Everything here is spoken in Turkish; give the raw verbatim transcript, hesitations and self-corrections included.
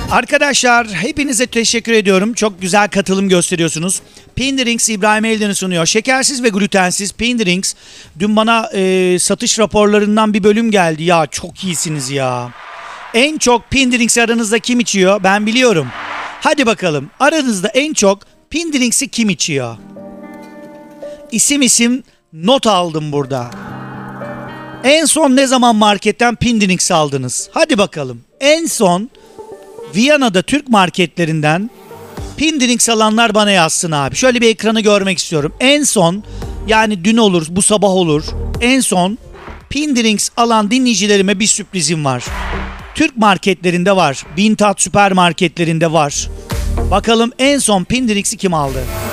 Arkadaşlar hepinize teşekkür ediyorum. Çok güzel katılım gösteriyorsunuz. Pindirings İbrahim Elden'i sunuyor. Şekersiz ve glutensiz Pindirings. Dün bana e, satış raporlarından bir bölüm geldi. Ya çok iyisiniz ya. En çok Pindirings aranızda kim içiyor? Ben biliyorum. Hadi bakalım. Aranızda en çok Pindirings'i kim içiyor? İsim isim not aldım burada. En son ne zaman marketten Pindirings aldınız? Hadi bakalım. En son Viyana'da Türk marketlerinden Pindirings alanlar bana yazsın abi. Şöyle bir ekranı görmek istiyorum. En son, yani dün olur, bu sabah olur. En son Pindirings alan dinleyicilerime bir sürprizim var. Türk marketlerinde var. Bintat süpermarketlerinde var. Bakalım en son Pindirings'i kim aldı?